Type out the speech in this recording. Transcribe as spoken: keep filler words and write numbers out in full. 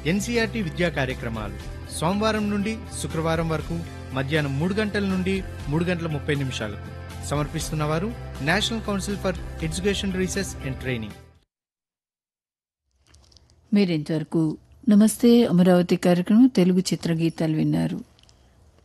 NCERT విద్యా కార్యక్రమాలు సోమవారం నుండి శుక్రవారం వరకు మధ్యాహ్నం మూడు గంటల నుండి మూడు గంటల ముప్పై నిమిషాలకు సమర్పిస్తున్నవారు national council for education research and training. మీరింతవరకు నమస్తే అమరావతి కార్యక్రమం తెలుగు చిత్రగీతాలు విన్నారు.